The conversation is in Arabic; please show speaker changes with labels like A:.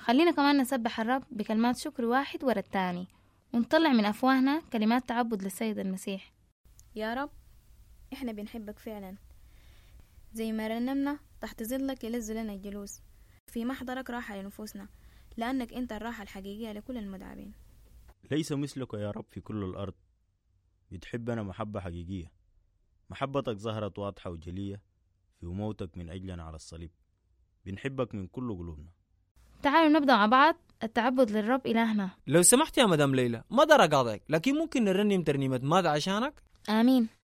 A: خلينا كمان نسبح الرب بكلمات شكر واحد ورا التاني، ونطلع من أفواهنا كلمات تعبد للسيد المسيح.
B: يا رب إحنا بنحبك فعلا، زي ما رنمنا تحت ظلك يلذ لنا الجلوس، في محضرك راحة لنفوسنا، لأنك أنت الراحة الحقيقية لكل المتعبين.
C: ليس مثلك يا رب في كل الأرض، بتحبنا محبة حقيقية. محبتك ظهرت واضحة وجلية في موتك من أجلنا على الصليب. بنحبك من كل قلوبنا.
A: تعالوا نبدأ مع بعض التعبد للرب إلهنا.
D: لو سمحت يا مدام ليلى، ما دار أقاطعك، لكن ممكن نرنم ترنيمة ماذا عشانك؟
A: آمين.